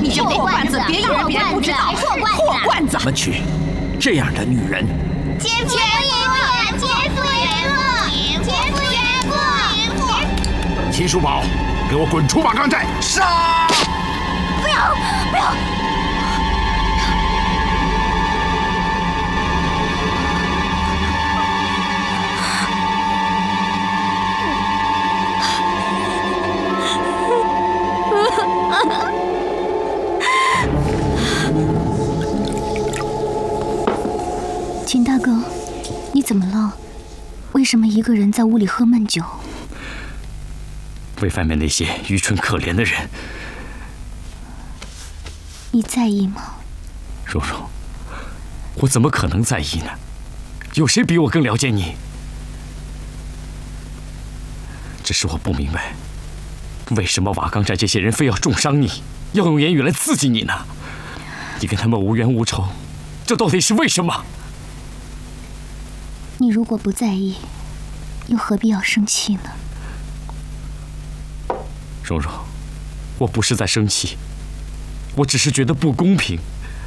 你这破罐子，别以为别人不知道。破罐子！怎么娶这样的女人？ 姐夫赢了！姐夫赢了！姐夫赢了！ 秦叔宝，给我滚出马钢寨！杀！ 不要！不要！ 秦大哥，你怎么了？为什么一个人在屋里喝闷酒？ 为外面那些愚蠢可怜的人， 你在意吗？ 蓉蓉，我怎么可能在意呢？有谁比我更了解你？只是我不明白，为什么瓦岗寨这些人非要重伤你，要用言语来刺激你呢？你跟他们无冤无仇，这到底是为什么？ 你如果不在意，又何必要生气呢？ 蓉蓉，我不是在生气，我只是觉得不公平。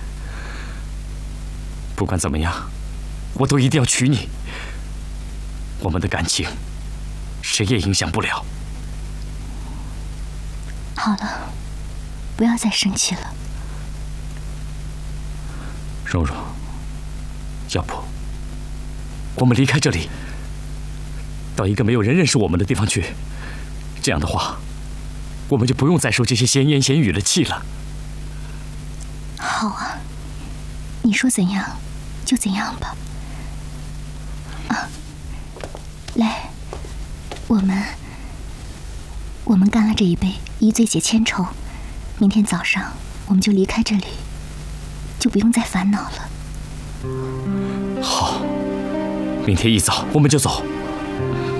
不管怎么样，我都一定要娶你。我们的感情，谁也影响不了。 好了，不要再生气了。 蓉蓉，要不？ 我们离开这里，到一个没有人认识我们的地方去。这样的话，我们就不用再受这些闲言闲语的气了。 好啊，你说怎样就怎样吧。啊，来，我们干了这一杯，一醉解千愁。明天早上我们就离开这里，就不用再烦恼了。 好。 明天一早我们就走。